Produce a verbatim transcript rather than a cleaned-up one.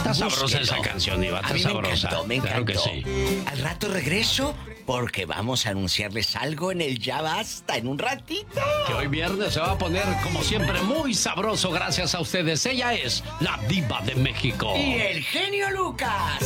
Está sabrosa búsquelo. esa canción, Diva, está A mí sabrosa. me encantó, me encantó. Claro que sí. Al rato regreso porque vamos a anunciarles algo en el Ya Basta en un ratito. Que hoy viernes se va a poner, como siempre, muy sabroso gracias a ustedes. Ella es la Diva de México. Y el genio Lucas.